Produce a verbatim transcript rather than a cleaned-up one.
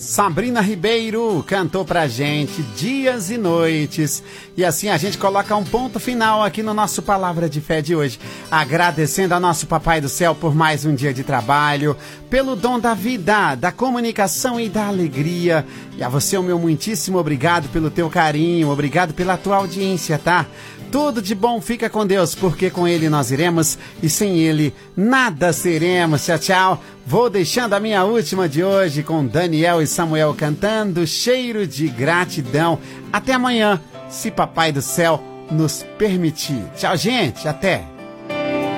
Sabrina Ribeiro cantou pra gente Dias e Noites. E assim a gente coloca um ponto final aqui no nosso Palavra de Fé de hoje. Agradecendo ao nosso Papai do Céu por mais um dia de trabalho, pelo dom da vida, da comunicação e da alegria. E a você, o meu muitíssimo obrigado pelo teu carinho, obrigado pela tua audiência, tá? Tudo de bom, fica com Deus, porque com Ele nós iremos e sem Ele nada seremos. Tchau, tchau. Vou deixando a minha última de hoje com Daniel e Samuel cantando Cheiro de Gratidão. Até amanhã, se Papai do Céu nos permitir. Tchau, gente. Até.